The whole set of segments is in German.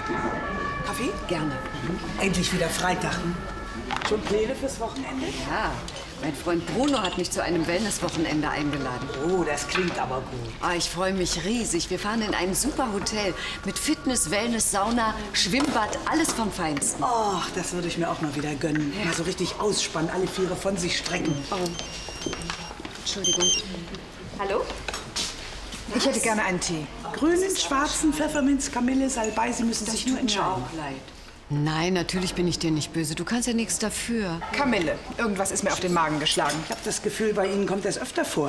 Kaffee? Gerne. Endlich wieder Freitag. Schon Pläne fürs Wochenende? Ja, mein Freund Bruno hat mich zu einem Wellnesswochenende eingeladen. Oh, das klingt aber gut. Ah, ich freue mich riesig. Wir fahren in ein super Hotel mit Fitness, Wellness, Sauna, Schwimmbad, alles vom Feinsten. Ach, das würde ich mir auch mal wieder gönnen. Ja. Mal so richtig ausspannen, alle Viere von sich strecken. Oh, Entschuldigung. Hallo? Ich hätte gerne einen Tee. Grünen, schwarzen, Pfefferminz, Kamille, Salbei, Sie müssen sich nur entscheiden. leid. Nein, natürlich bin ich dir nicht böse. Du kannst ja nichts dafür. Kamille. Irgendwas ist mir auf den Magen geschlagen. Ich habe das Gefühl, bei Ihnen kommt das öfter vor.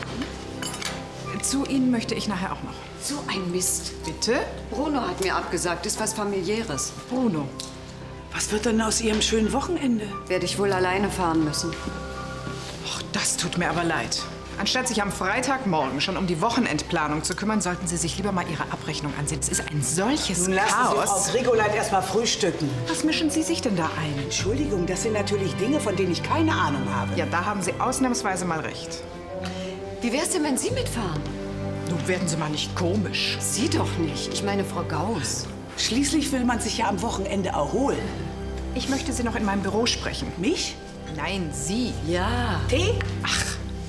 Zu Ihnen möchte ich nachher auch noch. So ein Mist. Bitte? Bruno hat mir abgesagt, ist was Familiäres. Bruno. Was wird denn aus Ihrem schönen Wochenende? Werde ich wohl alleine fahren müssen. Och, das tut mir aber leid. Anstatt sich am Freitagmorgen schon um die Wochenendplanung zu kümmern, sollten Sie sich lieber mal Ihre Abrechnung ansehen. Es ist ein solches Nun lassen Sie Chaos. Frau Grigoleit erst mal frühstücken. Was mischen Sie sich denn da ein? Entschuldigung, das sind natürlich Dinge, von denen ich keine Ahnung habe. Ja, da haben Sie ausnahmsweise mal recht. Wie wär's denn, wenn Sie mitfahren? Nun werden Sie mal nicht komisch. Sie doch nicht. Ich meine Frau Gauss. Schließlich will man sich ja am Wochenende erholen. Ich möchte Sie noch in meinem Büro sprechen. Mich? Nein, Sie. Ja. Tee? Ach,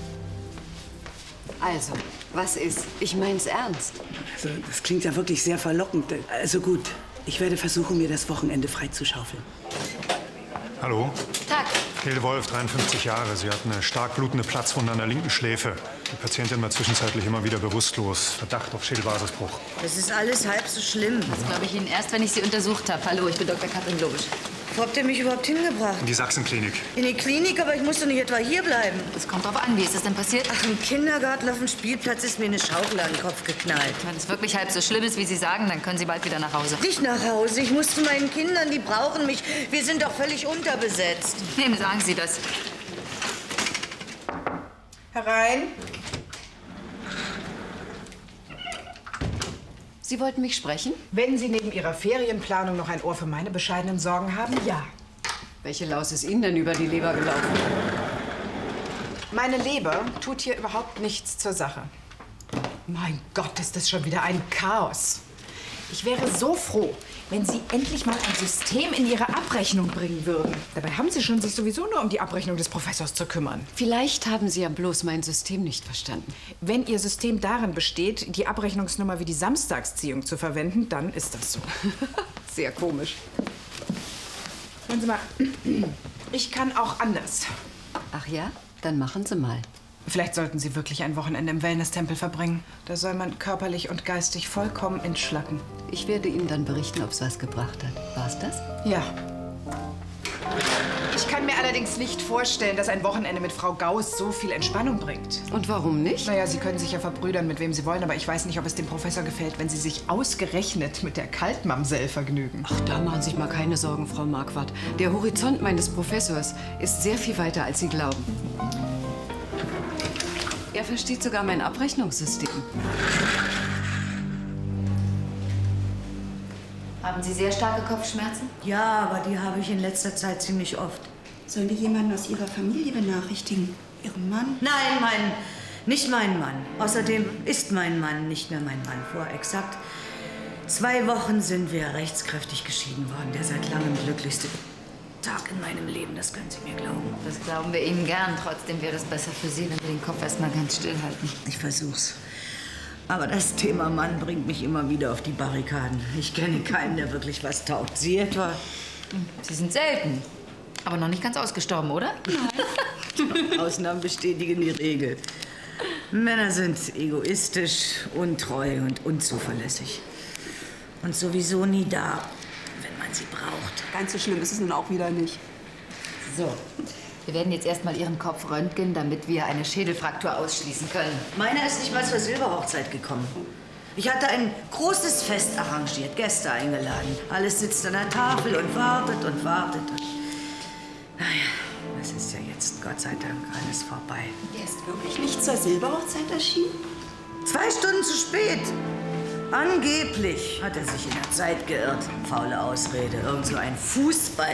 Also, was ist? Ich mein's ernst. Also, das klingt ja wirklich sehr verlockend. Also gut, ich werde versuchen, mir das Wochenende freizuschaufeln. Hallo? Tag. Hilde Wolf, 53 Jahre. Sie hat eine stark blutende Platzwunde an der linken Schläfe. Die Patientin war zwischenzeitlich immer wieder bewusstlos. Verdacht auf Schädelbasisbruch. Das ist alles halb so schlimm. Das glaube ich Ihnen erst, wenn ich Sie untersucht habe. Hallo, ich bin Dr. Katrin Lobisch. Wo habt ihr mich überhaupt hingebracht? In die Sachsenklinik. In die Klinik, aber ich muss doch nicht etwa hier bleiben. Es kommt drauf an, wie ist das denn passiert? Ach, im Kindergarten auf dem Spielplatz ist mir eine Schaukel an den Kopf geknallt. Wenn es wirklich halb so schlimm ist, wie Sie sagen, dann können Sie bald wieder nach Hause. Nicht nach Hause, ich muss zu meinen Kindern, die brauchen mich. Wir sind doch völlig unterbesetzt. Wem sagen Sie das? herein. Sie wollten mich sprechen? Wenn Sie neben Ihrer Ferienplanung noch ein Ohr für meine bescheidenen Sorgen haben, ja. Welche Laus ist Ihnen denn über die Leber gelaufen? Meine Leber tut hier überhaupt nichts zur Sache. Mein Gott, ist das schon wieder ein Chaos. Ich wäre so froh, wenn Sie endlich mal ein System in Ihre Abrechnung bringen würden. Dabei haben Sie schon sich sowieso nur um die Abrechnung des Professors zu kümmern. Vielleicht haben Sie ja bloß mein System nicht verstanden. Wenn Ihr System darin besteht, die Abrechnungsnummer wie die Samstagsziehung zu verwenden, dann ist das so. Sehr komisch. Hören Sie mal, ich kann auch anders. Ach ja? Dann machen Sie mal. Vielleicht sollten Sie wirklich ein Wochenende im Wellness-Tempel verbringen. Da soll man körperlich und geistig vollkommen entschlacken. Ich werde Ihnen dann berichten, ob es was gebracht hat. War's das? Ja. Ich kann mir allerdings nicht vorstellen, dass ein Wochenende mit Frau Gauss so viel Entspannung bringt. Und warum nicht? Naja, Sie können sich ja verbrüdern, mit wem Sie wollen, aber ich weiß nicht, ob es dem Professor gefällt, wenn Sie sich ausgerechnet mit der Kaltmamsell vergnügen. Ach, da machen Sie sich mal keine Sorgen, Frau Marquardt. Der Horizont meines Professors ist sehr viel weiter, als Sie glauben. Er versteht sogar mein Abrechnungssystem. Haben Sie sehr starke Kopfschmerzen? Ja, aber die habe ich in letzter Zeit ziemlich oft. Sollen wir jemanden aus Ihrer Familie benachrichtigen? Ihren Mann? Nein, nicht mein Mann. Außerdem ist mein Mann nicht mehr mein Mann. Vor exakt 2 Wochen sind wir rechtskräftig geschieden worden. Der seit langem glücklichste Tag in meinem Leben, das können Sie mir glauben. Das glauben wir Ihnen gern. Trotzdem wäre es besser für Sie, wenn wir den Kopf erst mal ganz stillhalten. Ich versuch's. Aber das Thema Mann bringt mich immer wieder auf die Barrikaden. Ich kenne keinen, der wirklich was taugt. Sie etwa? Sie sind selten. Aber noch nicht ganz ausgestorben, oder? Nein. Ausnahmen bestätigen die Regel. Männer sind egoistisch, untreu und unzuverlässig. Und sowieso nie da, wenn man sie braucht. Ganz so schlimm ist es nun auch wieder nicht. So. Wir werden jetzt erst mal Ihren Kopf röntgen, damit wir eine Schädelfraktur ausschließen können. Meiner ist nicht mal zur Silberhochzeit gekommen. Ich hatte ein großes Fest arrangiert, Gäste eingeladen. Alles sitzt an der Tafel und wartet und wartet. Naja, es ist ja jetzt Gott sei Dank alles vorbei. Er ist wirklich nicht zur Silberhochzeit erschienen? 2 Stunden zu spät. Angeblich hat er sich in der Zeit geirrt. Faule Ausrede. Irgend so ein Fußball